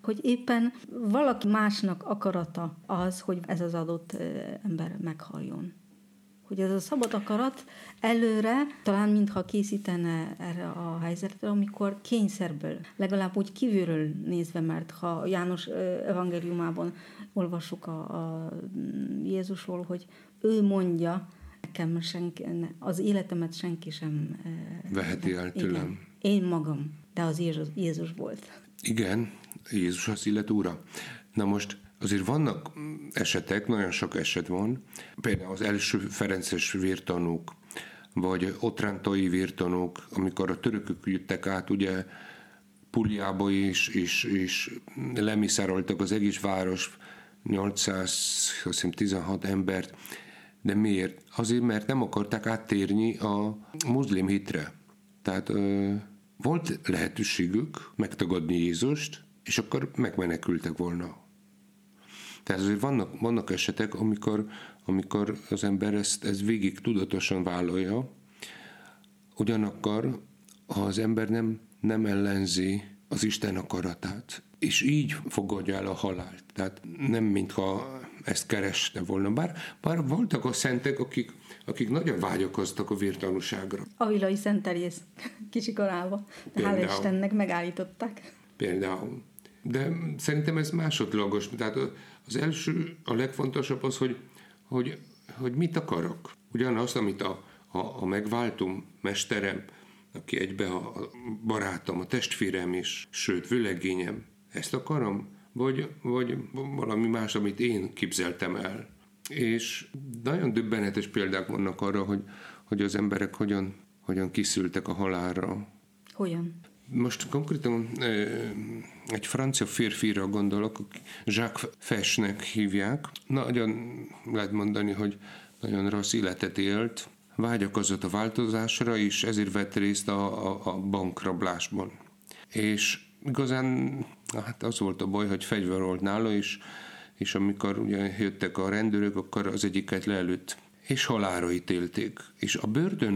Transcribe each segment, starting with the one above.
hogy éppen valaki másnak akarata az, hogy ez az adott ember meghaljon. Hogy ez a szabad akarat előre talán mintha készítene erre a helyzetre, amikor kényszerből, legalább úgy kívülről nézve, mert ha János evangéliumában olvassuk a Jézusról, hogy ő mondja, nekem az életemet senki sem veheti el tőlem. Én magam, de az Jézus volt. Igen, Jézus az élet úra. Na most azért vannak esetek, nagyon sok eset van, például az első ferences vértanúk, vagy otrántai vértanúk, amikor a törökök jöttek át, ugye Puljába és lemészároltak az egész város, 816 embert. De miért? Azért, mert nem akarták áttérni a muszlim hitre. Tehát volt lehetőségük megtagadni Jézust, és akkor megmenekültek volna. Tehát azért vannak esetek, amikor az ember ezt végig tudatosan vállalja, ugyanakkor, ha az ember nem ellenzi az Isten akaratát, és így fogadja el a halált. Tehát nem mintha ezt kereste volna. Bár voltak a szentek, akik nagyon vágyakoztak a vértanúságra. Avilai Szent Teréz kicsikorában. Hála Istennek megállították. Például. De szerintem ez másodlagos. Tehát az első, a legfontosabb az, hogy mit akarok. Ugyanazt, amit a megváltom, mesterem, aki egybe a barátom, a testvérem is, sőt, vőlegényem, ezt akarom? Vagy valami más, amit én képzeltem el. És nagyon döbbenetes példák vannak arra, hogy az emberek hogyan készültek a halálra. Hogyan? Most konkrétan egy francia férfira gondolok, Jacques Fesnek hívják. Nagyon lehet mondani, hogy nagyon rossz életet élt, vágyakozott a változásra, és ezért vett részt a bankrablásban. És igazán hát az volt a baj, hogy fegyver volt nála, és amikor ugye jöttek a rendőrök, akkor az egyiket lelőtt, és halálra ítélték. És a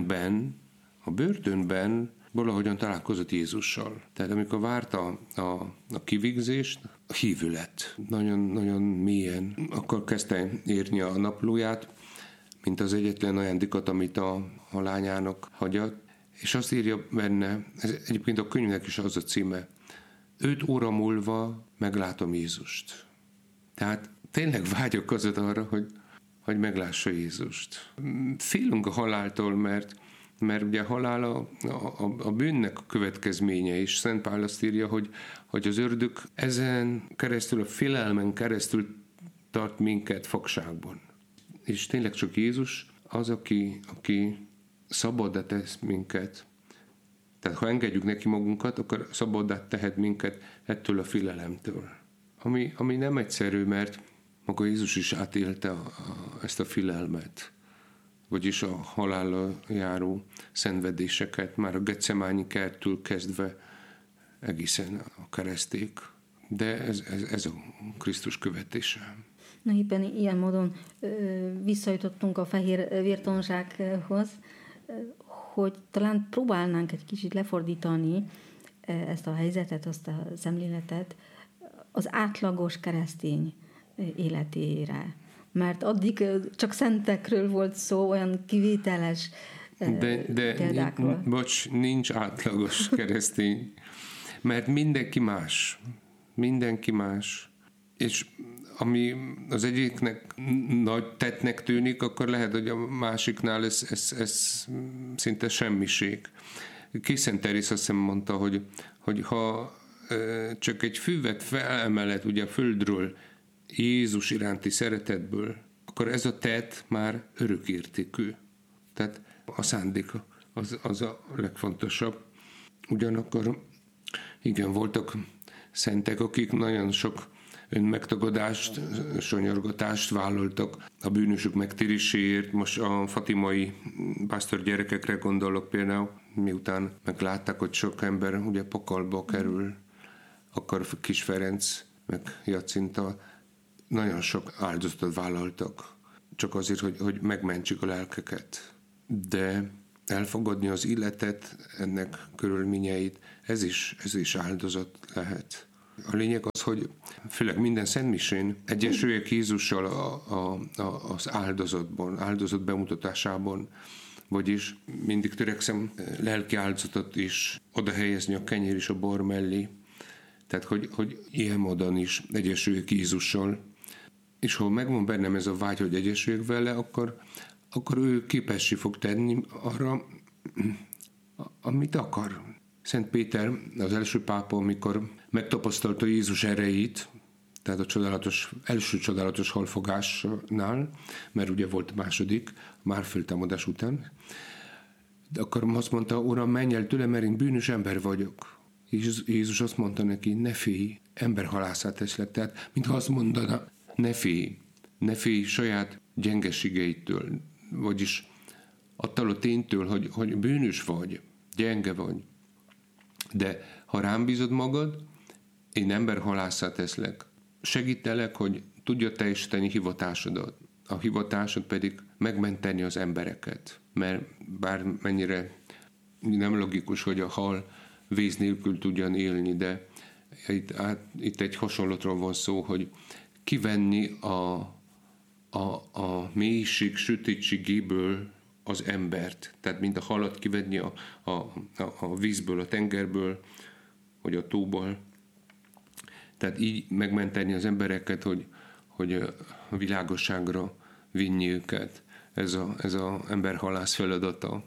börtönben valahogyan találkozott Jézussal. Tehát amikor várta a kivégzést, hívő lett. Nagyon mélyen. Akkor kezdte írni a naplóját, mint az egyetlen ajándékot, amit a lányának hagyott. És azt írja benne, ez egyébként a könyvnek is az a címe, 5 óra múlva meglátom Jézust. Tehát tényleg vágyakozott arra, hogy meglássa Jézust. Félünk a haláltól, mert ugye a halál a bűnnek a következménye, és Szent Pál azt írja, hogy az ördög ezen keresztül, a félelmen keresztül tart minket fogságban. És tényleg csak Jézus az, aki szabaddá tesz minket. Tehát ha engedjük neki magunkat, akkor szabaddá tehet minket ettől a félelemtől. Ami nem egyszerű, mert maga Jézus is átélte ezt a félelmet, vagyis a halállal járó szenvedéseket, már a Getsemáni kerttől kezdve egészen a kereszték. De ez a Krisztus követése. Na éppen ilyen módon visszajutottunk a fehér vértanúsághoz, hogy talán próbálnánk egy kicsit lefordítani ezt a helyzetet, azt a szemléletet az átlagos keresztény életére. Mert addig csak szentekről volt szó, olyan kivételes példákról. Bocs, nincs átlagos keresztény, mert mindenki más. És ami az egyiknek nagy tettnek tűnik, akkor lehet, hogy a másiknál ez szinte semmiség. Szent Teréz azt hiszem mondta, hogy ha csak egy füvet felemelet ugye a földről Jézus iránti szeretetből, akkor ez a tett már örökértékű. Tehát a szándék az a legfontosabb. Ugyanakkor igen, voltak szentek, akik nagyon sok önmegtagadást, sonyorgatást vállaltak a bűnösök megtéréséért. Most a fatimai pásztor gyerekekre gondolok például, miután meglátták, hogy sok ember ugye pokolba kerül, akkor Kis Ferenc meg Jacinta nagyon sok áldozatot vállaltak, csak azért, hogy megmentsük a lelkeket. De elfogadni az életet, ennek körülményeit, ez is áldozat lehet. A lényeg az, hogy főleg minden szentmisén egyesüljek Jézussal az áldozat bemutatásában, vagyis mindig törekszem lelki áldozatot is oda helyezni a kenyér és a bor mellé. Tehát, hogy ilyen módon is egyesüljek Jézussal. És ha megvan bennem ez a vágy, hogy egyesüljek vele, akkor ő képessé fog tenni arra, amit akar. Szent Péter, az első pápa, amikor megtapasztalta Jézus erejét, tehát a első csodálatos halfogásnál, mert ugye volt második, már föltámadás után, de akkor azt mondta, Uram, menj el tőlem, mert én bűnös ember vagyok. Jézus azt mondta neki, ne félj, emberhalászát teszlek. Tehát, mintha azt mondana, ne félj saját gyengeségeitől, vagyis attól a ténytől, hogy bűnös vagy, gyenge vagy. De ha rám bízod magad, én emberhalászát teszlek. Segítelek, hogy tudja teljesíteni hivatásodat. A hivatásod pedig megmenteni az embereket. Mert bármennyire nem logikus, hogy a hal víz nélkül tudjan élni, de itt egy hasonlatról van szó, hogy kivenni a mélység sötétségéből az embert. Tehát mint a halat kivenni a vízből, a tengerből, vagy a tóból. Tehát így megmenteni az embereket, hogy a világosságra vinni őket. Ez az emberhalász feladata.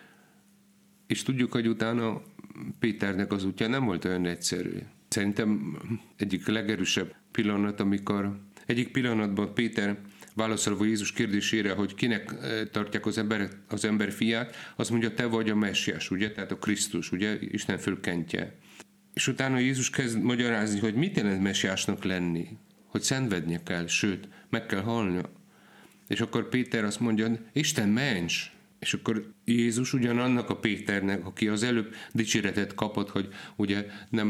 És tudjuk, hogy utána Péternek az útja nem volt olyan egyszerű. Szerintem egyik legerősebb pillanat, egyik pillanatban Péter válaszolva Jézus kérdésére, hogy kinek tartják az ember fiát, azt mondja, te vagy a Messiás, ugye? Tehát a Krisztus, ugye? Isten fölkentje. És utána Jézus kezd magyarázni, hogy mit jelent Messiásnak lenni, hogy szenvednie kell, sőt, meg kell halnia. És akkor Péter azt mondja, Isten ments! És akkor Jézus ugyanannak a Péternek, aki az előbb dicséretet kapott, hogy ugye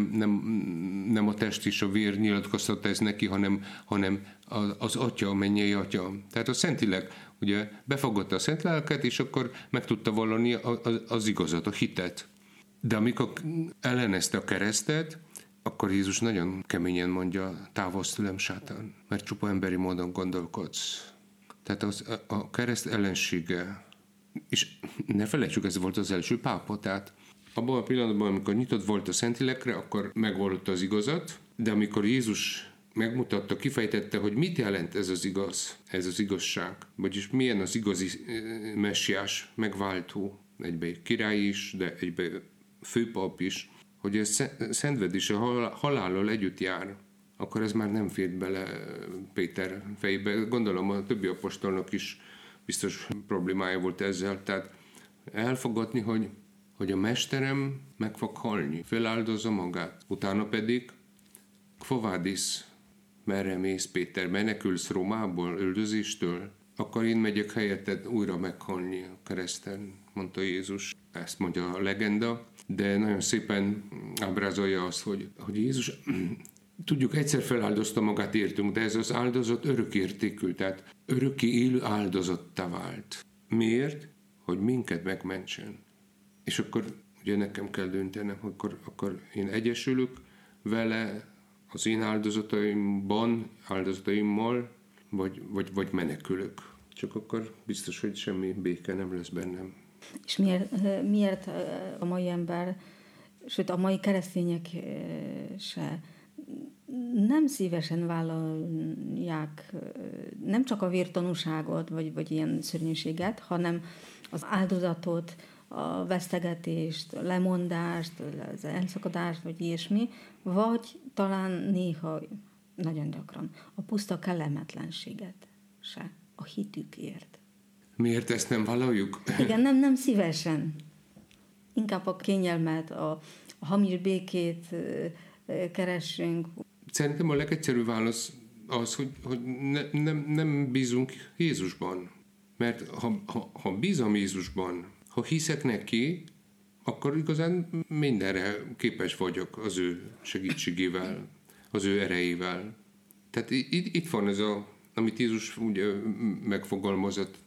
nem a test és a vér nyilatkoztatta ez neki, hanem az Atya, a mennyei Atya. Tehát a Szentlélek ugye befogadta a Szent Lelket, és akkor meg tudta vallani az igazat, a hitet. De amikor ellenezte a keresztet, akkor Jézus nagyon keményen mondja, távozz tőlem, sátán, mert csupa emberi módon gondolkodsz. Tehát a kereszt ellensége. És ne felejtsük, ez volt az első pápa, tehát abban a pillanatban, amikor nyitott volt a Szentlélekre, akkor megvallotta az igazat, de amikor Jézus megmutatta, kifejtette, hogy mit jelent ez az igaz, ez az igazság, vagyis milyen az igazi messiás, megváltó, egybe király is, de egybe főpap is, hogy ez szenvedés a halállal együtt jár, akkor ez már nem fért bele Péter fejébe. Gondolom a többi apostolnak is biztos problémája volt ezzel. Tehát elfogadni, hogy a mesterem meg fog halni, feláldozza magát. Utána pedig Quo vadis? Merre mész, Péter? Menekülsz Rómából, üldözéstől? Akkor én megyek helyetted újra meghalni a kereszten, mondta Jézus. Ezt mondja a legenda, de nagyon szépen ábrázolja azt, hogy Jézus, tudjuk, egyszer feláldozta magát értünk, de ez az áldozat örökértékű, tehát örökké élő áldozattá vált. Miért? Hogy minket megmentsen. És akkor ugye nekem kell döntenem, akkor én egyesülök vele az én áldozataimmal, vagy menekülök. Csak akkor biztos, hogy semmi béke nem lesz bennem. És miért a mai ember, sőt a mai keresztények se nem szívesen vállalják nem csak a vértanúságot, vagy ilyen szörnyűséget, hanem az áldozatot, a vesztegetést, a lemondást, az elszakadást, vagy ilyesmi, vagy talán néha, nagyon gyakran, a puszta kellemetlenséget se, a hitükért. Miért ezt nem vállaljuk? Igen, nem szívesen. Inkább a kényelmet, a hamis békét keressünk. Szerintem a legegyszerűbb válasz az, hogy nem bízunk Jézusban. Mert ha bízom Jézusban, ha hiszek neki, akkor igazán mindenre képes vagyok az ő segítségével, az ő erejével. Tehát itt van ez amit Jézus ugye megfogalmazott.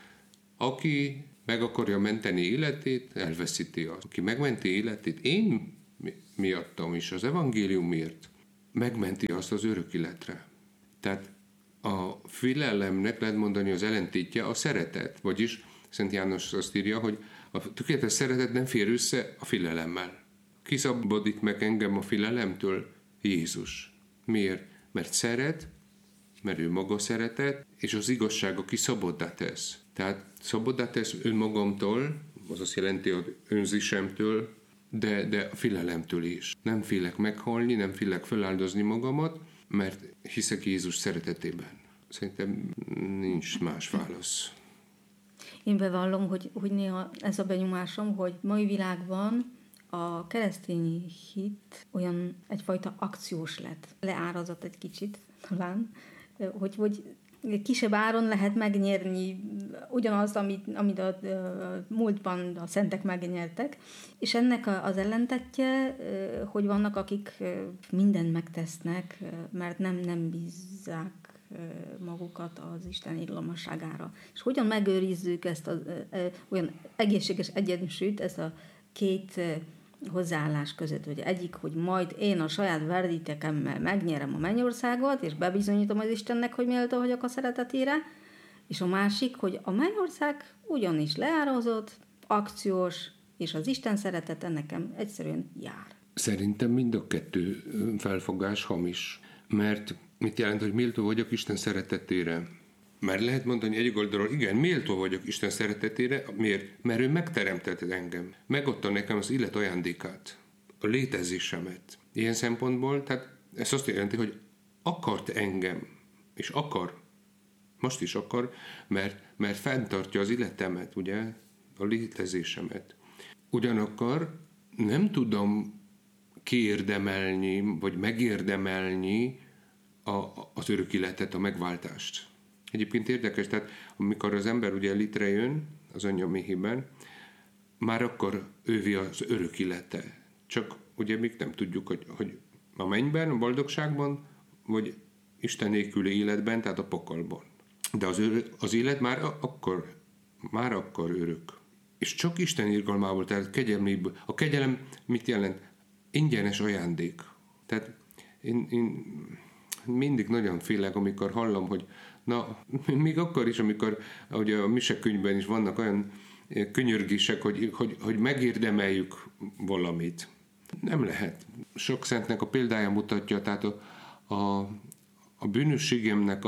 Aki meg akarja menteni életét, elveszíti azt. Aki megmenti életét, én miattam is, az evangéliumért, megmenti azt az örök életre. Tehát a félelemnek lehet mondani az ellentétje a szeretet, vagyis Szent János azt írja, hogy a tökéletes szeretet nem fér össze a félelemmel. Kiszabadít meg engem a félelemtől? Jézus. Miért? Mert szeret, mert ő maga szeretet, és az igazság, aki szabaddá tesz. Tehát szabaddá tesz önmagamtól, az azt jelenti, hogy önzésemtől, de a félelemtől is. Nem félek meghalni, nem félek feláldozni magamat, mert hiszek Jézus szeretetében. Szerintem nincs más válasz. Én bevallom, hogy néha ez a benyomásom, hogy mai világban a keresztény hit olyan egyfajta akciós lett. Leárazott egy kicsit talán, hogy kisebb áron lehet megnyerni ugyanazt, amit a múltban a szentek megnyertek, és ennek az ellentetje, hogy vannak, akik mindent megtesznek, mert nem bízzák magukat az Isten irgalmasságára. És hogyan megőrizzük ezt az olyan egészséges egyensúlyt, ezt a két hozzáállás között, hogy egyik, hogy majd én a saját verdítekemmel megnyerem a mennyországot, és bebizonyítom az Istennek, hogy méltó vagyok a szeretetére, és a másik, hogy a mennyország ugyanis leárazott, akciós, és az Isten szeretete nekem egyszerűen jár. Szerintem mind a kettő felfogás hamis, mert mit jelent, hogy méltó vagyok Isten szeretetére? Mert lehet mondani egyik oldalról, igen, méltó vagyok Isten szeretetére, miért? Mert ő megteremtett engem. Megadta nekem az élet ajándékát, a létezésemet. Ilyen szempontból, tehát ez azt jelenti, hogy akart engem, és akar, most is akar, mert fenntartja az életemet, ugye, a létezésemet. Ugyanakkor nem tudom kiérdemelni, vagy megérdemelni az örök életet, a megváltást. Egyébként érdekes, tehát amikor az ember ugye létrejön az anyja méhében, már akkor ővi az örök élete. Csak ugye még nem tudjuk, hogy a mennyben, a boldogságban, vagy Isten nélküli életben, tehát a pokolban. De az élet már akkor örök. És csak Isten irgalmából, tehát kegyelméből. A kegyelem mit jelent? Ingyenes ajándék. Tehát én mindig nagyon félek, amikor hallom, hogy még akkor is, amikor ugye a Mise könyvben is vannak olyan könyörgések, hogy megérdemeljük valamit. Nem lehet. Sok szentnek a példája mutatja, tehát a bűnösségemnek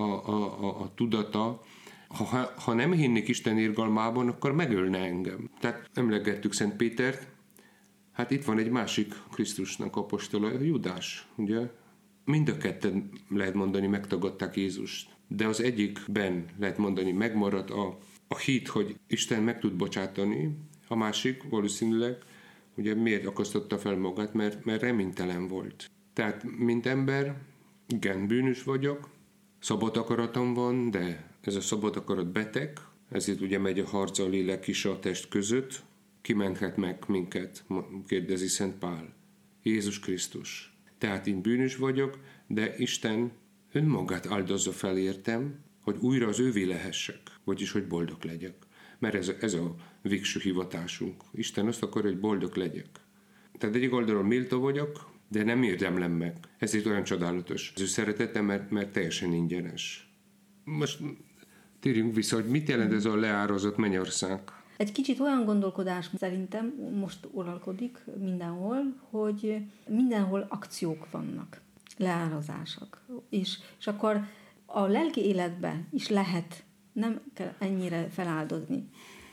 a tudata, ha nem hinnék Isten irgalmában, akkor megölne engem. Tehát emlegettük Szent Pétert, hát itt van egy másik Krisztusnak apostola, Judás, ugye? Mind a ketten lehet mondani, megtagadták Jézust. De az egyikben lehet mondani, megmaradt a hit, hogy Isten meg tud bocsátani, a másik valószínűleg, ugye miért akasztotta fel magát, mert reménytelen volt. Tehát, mint ember, igen, bűnös vagyok, szabad akaratom van, de ez a szabad akarat beteg, ezért ugye megy a harc a lélek és a test között. Ki menthet meg minket, kérdezi Szent Pál. Jézus Krisztus. Tehát én bűnös vagyok, de Isten önmagát áldozza fel értem, hogy újra az ővé lehessek, vagyis hogy boldog legyek. Mert ez a végső hivatásunk. Isten azt akar, hogy boldog legyek. Tehát egyik oldalon méltó vagyok, de nem érdemlem meg. Ezért olyan csodálatos az ő szeretete, mert teljesen ingyenes. Most térjünk vissza, hogy mit jelent ez a leárazott mennyország. Egy kicsit olyan gondolkodás szerintem most uralkodik mindenhol, hogy mindenhol akciók vannak, leárazások. És akkor a lelki életben is lehet, nem kell ennyire feláldozni.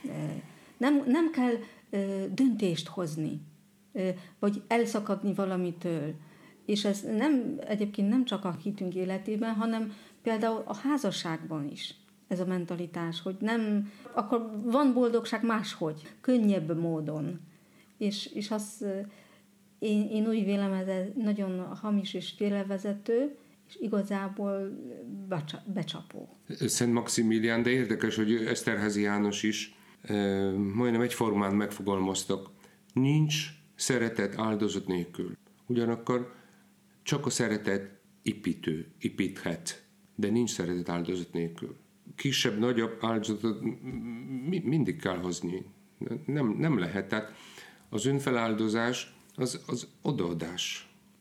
Nem kell döntést hozni, vagy elszakadni valamitől. És ez egyébként nem csak a hitünk életében, hanem például a házasságban is. Ez a mentalitás, hogy nem, akkor van boldogság máshogy, könnyebb módon. És az, én úgy vélem, ez nagyon hamis és félrevezető, és igazából becsapó. Szent Maximilián, de érdekes, hogy Eszterházy János is majdnem egyformán megfogalmaztak. Nincs szeretet áldozat nélkül. Ugyanakkor csak a szeretet építhet, de nincs szeretet áldozat nélkül. Kisebb, nagyobb áldozatot mindig kell hozni. Nem lehet. Tehát az önfeláldozás az odaadás.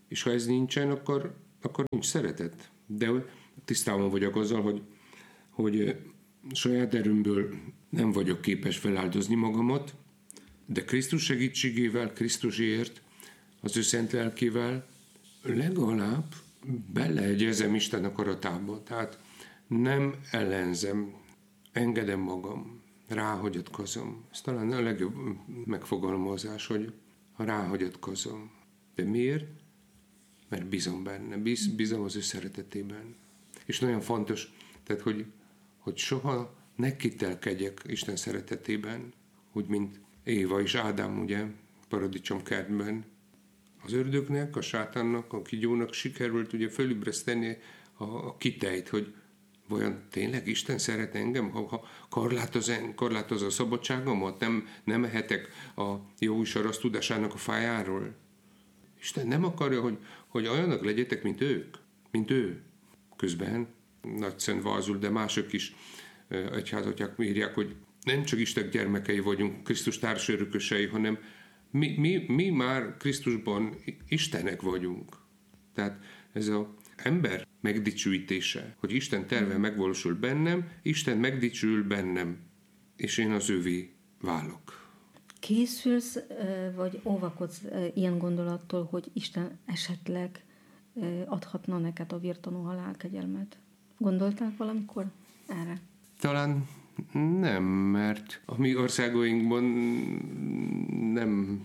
És ha ez nincsen, akkor nincs szeretet. De tisztában vagyok azzal, hogy saját erőmből nem vagyok képes feláldozni magamat, de Krisztus segítségével, Krisztusért, az ő szent lelkével legalább beleegyezem Isten akaratába. Tehát nem ellenzem, engedem magam, ráhagyatkozom. Ez talán a legjobb megfogalmazás, hogy ráhagyatkozom. De miért? Mert bízom benne, bízom az ő szeretetében. És nagyon fontos, tehát, hogy soha ne kételkedjek Isten szeretetében, úgy, mint Éva és Ádám, ugye, paradicsomkertben. Az ördögnek, a sátánnak, a kígyónak sikerült ugye fölübreszteni a kitejt, hogy vajon tényleg Isten szeret engem, ha korlátoz a szabadságomat, nem ehetek a jó és a rossz tudásának a fájáról. Isten nem akarja, hogy olyanok legyetek, mint ő. Közben Nagyszent Vázul, de mások is egyházatják írják, hogy nem csak Isten gyermekei vagyunk, Krisztus társörökösei, hanem mi már Krisztusban Istenek vagyunk. Tehát ez az ember megdicsőítése, hogy Isten terve megvalósul bennem, Isten megdicsül bennem, és én az ővé válok. Készülsz, vagy óvakodsz ilyen gondolattól, hogy Isten esetleg adhatna neked a vértanú halálkegyelmet? Gondoltál valamikor erre? Talán nem, mert a mi országainkban nem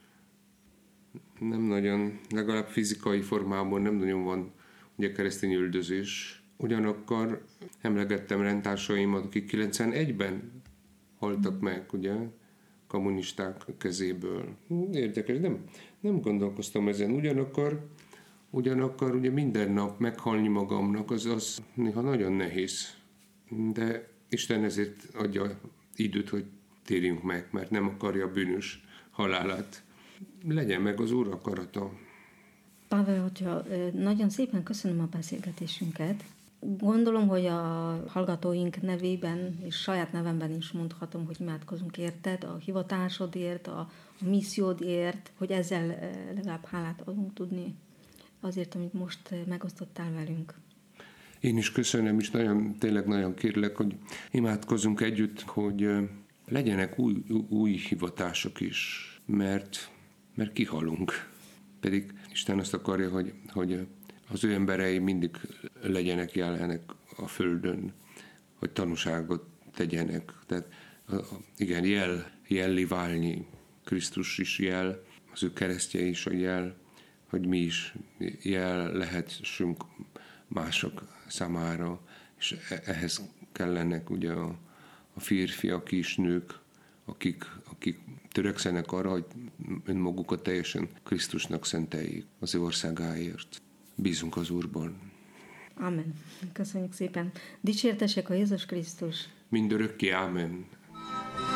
nagyon, legalább fizikai formában nem nagyon van ugye keresztény üldözés. Ugyanakkor emlegettem rendtársaimat, akik 91-ben haltak meg, ugye, kommunisták kezéből. Érdekes, nem gondolkoztam ezen. Ugyanakkor ugye minden nap meghalni magamnak, az néha nagyon nehéz. De Isten ezért adja időt, hogy térjünk meg, mert nem akarja a bűnös halálát. Legyen meg az Úr akarata. Pavel, hogyha nagyon szépen köszönöm a beszélgetésünket. Gondolom, hogy a hallgatóink nevében és saját nevemben is mondhatom, hogy imádkozunk érted, a hivatásodért, a missziódért, hogy ezzel legalább hálát adunk tudni azért, amit most megosztottál velünk. Én is köszönöm, és tényleg nagyon kérlek, hogy imádkozzunk együtt, hogy legyenek új hivatások is, mert kihalunk. Pedig Isten azt akarja, hogy az ő emberei mindig legyenek jelenek a földön, hogy tanúságot tegyenek. Tehát igen, jellé válni. Krisztus is jel, az ő keresztje is a jel, hogy mi is jel lehessünk mások számára, és ehhez kellenek ugye a férfiak és nők, akik törekszenek arra, hogy önmagukat teljesen Krisztusnak szenteljék az ő országáért. Bízunk az Úrban. Amen. Köszönjük szépen. Dicsértessék a Jézus Krisztus. Mindörökké. Amen.